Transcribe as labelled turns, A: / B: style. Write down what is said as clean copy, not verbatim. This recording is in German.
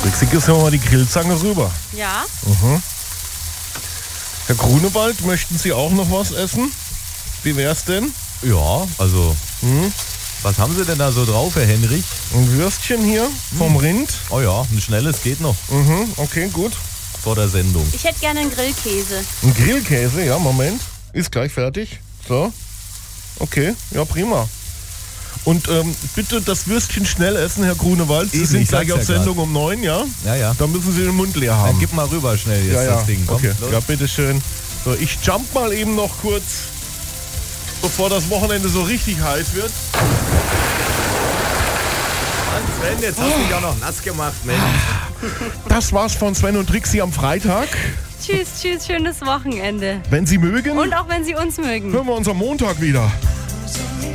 A: Trixi, gibst du mal die Grillzange rüber.
B: Ja.
A: Herr Grunewald, möchten Sie auch noch was essen? Wie wär's denn?
C: Ja, also, was haben Sie denn da so drauf, Herr Henrich?
A: Ein Würstchen hier vom Rind.
C: Oh ja, ein schnelles geht noch
A: Okay, gut.
C: vor der Sendung.
B: Ich hätte gerne einen Grillkäse.
A: Ein Grillkäse, ja, Moment. Ist gleich fertig. So. Okay, ja, prima. Und bitte das Würstchen schnell essen, Herr Grunewald. Sie
C: Eben,
A: sind
C: ich
A: gleich
C: sag's
A: auf
C: ja
A: Sendung um 9, ja?
C: Ja.
A: Da müssen Sie den Mund leer haben.
C: Dann gib mal rüber schnell jetzt
A: ja,
C: das Ding. Komm,
A: okay.
C: los.
A: Ja, bitteschön. So, ich jump mal eben noch kurz, bevor das Wochenende so richtig heiß wird.
C: Mann, Sven, jetzt hast du mich auch noch nass gemacht, Mensch.
A: Das war's von Sven und Trixi am Freitag.
B: Tschüss, schönes Wochenende.
A: Wenn Sie mögen,
B: Und auch wenn Sie uns mögen.
A: hören wir uns am Montag wieder.